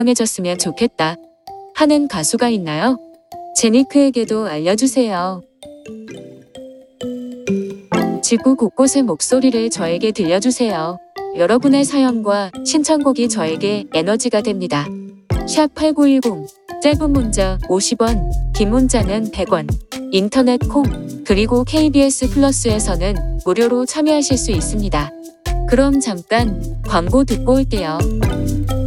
유명해졌으면 좋겠다 하는 가수가 있나요? 제니크에게도 알려주세요. 지구 곳곳의 목소리를 저에게 들려주세요. 여러분의 사연과 신청곡이 저에게 에너지가 됩니다. 샵8910 짧은 문자 50원, 긴 문자는 100원. 인터넷 콩 그리고 KBS 플러스에서는 무료로 참여하실 수 있습니다. 그럼 잠깐 광고 듣고 올게요.